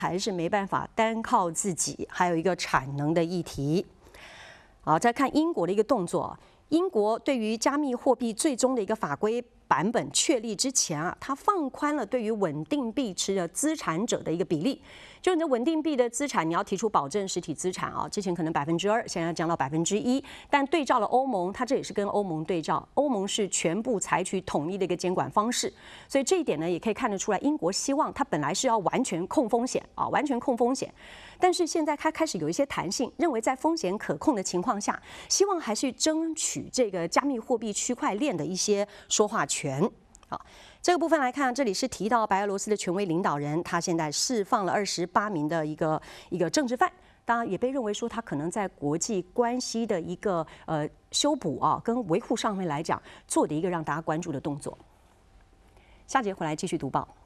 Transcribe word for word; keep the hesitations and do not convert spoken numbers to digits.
还是没办法单靠自己，还有一个产能的议题。好，再看英国的一个动作，英国对于加密货币最终的一个法规版本确立之前啊，它放宽了对于稳定币持的资产者的一个比例。就你的稳定币的资产，你要提出保证实体资产啊，之前可能百分之二，现在降到百分之一。但对照了欧盟，它这也是跟欧盟对照，欧盟是全部采取统一的一个监管方式，所以这一点呢，也可以看得出来，英国希望它本来是要完全控风险啊，完全控风险，但是现在它开始有一些弹性，认为在风险可控的情况下，希望还是争取这个加密货币区块链的一些说话权。好，这个部分来看，这里是提到白俄罗斯的权威领导人，他现在释放了二十八名的一个一个政治犯，当然也被认为说他可能在国际关系的一个呃修补啊跟维护上面来讲，做的一个让大家关注的动作。下节回来继续读报。